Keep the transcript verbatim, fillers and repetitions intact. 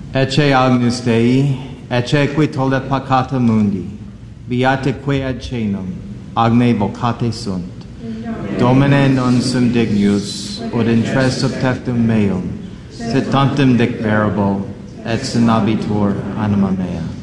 Ecce agnus Dei, ecce qui tollet peccata mundi, beateque ad caenum, agne vocate sunt. Domine non sum dignus, ut intres subtectum meum, sit tantum dicverabo, et sinabitur anima mea.